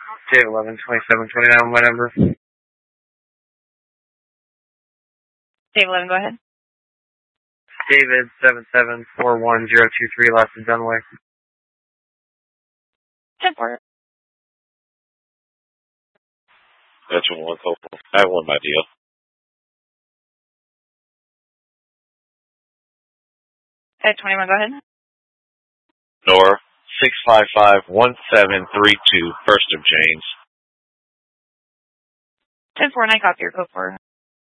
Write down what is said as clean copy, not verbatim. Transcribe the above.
J112729, my number. Dave 11, go ahead. David 7741023, last of Dunway. 10-4. That's one couple. I won my deal. At 21, go ahead. Nora 6551732, First of James. 10-4, and I copy your code for